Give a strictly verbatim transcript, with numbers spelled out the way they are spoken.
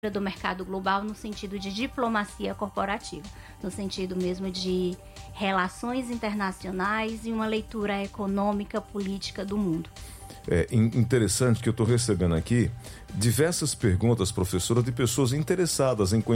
do mercado global no sentido de diplomacia corporativa, no sentido mesmo de relações internacionais e uma leitura econômica, política do mundo. É interessante que eu estou recebendo aqui diversas perguntas, professora, de pessoas interessadas em conhecer